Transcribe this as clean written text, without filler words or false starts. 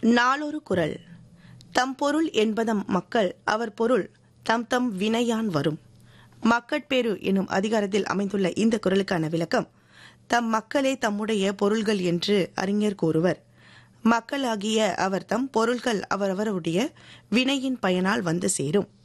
நாளொரு குறள். தம் பொருள் என்பதம் மக்கள் அவர் பொருள் தம் தம் வினையான் வரும். மக்கட்பேறு எனும் அதிகாரத்தில் அமைந்துள்ள இந்த குறளுக்கான விளக்கம்: தம் மக்களே தம்முடைய பொருள்கள் என்று அறிஞர் கூறுவர். மக்களாகிய அவர் தம் பொருள்கள் அவரவருடைய வினையின் பயனால் வந்து சேரும்.